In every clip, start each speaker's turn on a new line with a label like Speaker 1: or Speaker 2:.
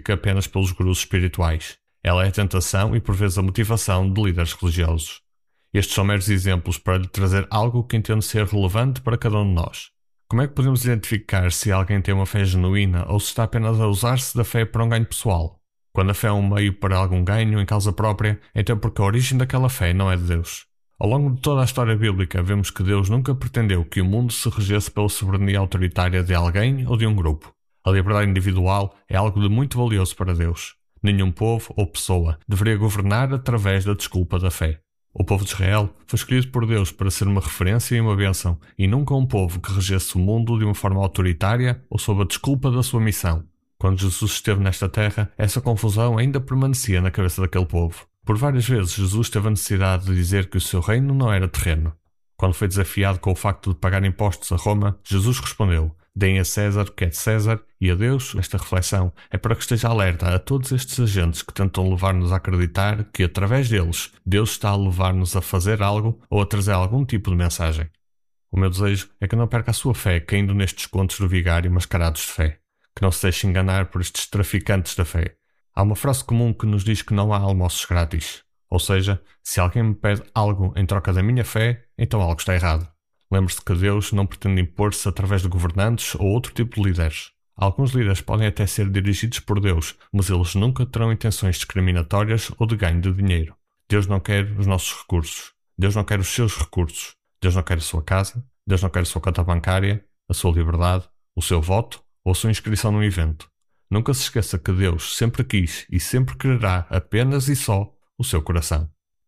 Speaker 1: fica apenas pelos gurus espirituais. Ela é a tentação e por vezes a motivação de líderes religiosos. Estes são meros exemplos para lhe trazer algo que entendo ser relevante para cada um de nós. Como é que podemos identificar se alguém tem uma fé genuína ou se está apenas a usar-se da fé para um ganho pessoal? Quando a fé é um meio para algum ganho em causa própria, então é porque a origem daquela fé não é de Deus. Ao longo de toda a história bíblica, vemos que Deus nunca pretendeu que o mundo se regesse pela soberania autoritária de alguém ou de um grupo. A liberdade individual é algo de muito valioso para Deus. Nenhum povo ou pessoa deveria governar através da desculpa da fé. O povo de Israel foi escolhido por Deus para ser uma referência e uma bênção, e nunca um povo que regesse o mundo de uma forma autoritária ou sob a desculpa da sua missão. Quando Jesus esteve nesta terra, essa confusão ainda permanecia na cabeça daquele povo. Por várias vezes Jesus teve a necessidade de dizer que o seu reino não era terreno. Quando foi desafiado com o facto de pagar impostos a Roma, Jesus respondeu: deem a César o que é de César e a Deus. Esta reflexão é para que esteja alerta a todos estes agentes que tentam levar-nos a acreditar que, através deles, Deus está a levar-nos a fazer algo ou a trazer algum tipo de mensagem. O meu desejo é que não perca a sua fé caindo nestes contos do vigário mascarados de fé. Que não se deixe enganar por estes traficantes da fé. Há uma frase comum que nos diz que não há almoços grátis. Ou seja, se alguém me pede algo em troca da minha fé, então algo está errado. Lembre-se que Deus não pretende impor-se através de governantes ou outro tipo de líderes. Alguns líderes podem até ser dirigidos por Deus, mas eles nunca terão intenções discriminatórias ou de ganho de dinheiro. Deus não quer os nossos recursos. Deus não quer os seus recursos. Deus não quer a sua casa. Deus não quer a sua conta bancária, a sua liberdade, o seu voto ou a sua inscrição num evento. Nunca se esqueça que Deus sempre quis e sempre quererá apenas e só o seu coração.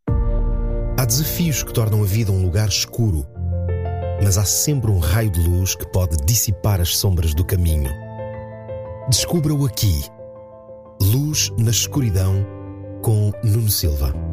Speaker 2: Há desafios que tornam a vida um lugar escuro, mas há sempre um raio de luz que pode dissipar as sombras do caminho. Descubra-o aqui. Luz na Escuridão, com Nuno Silva.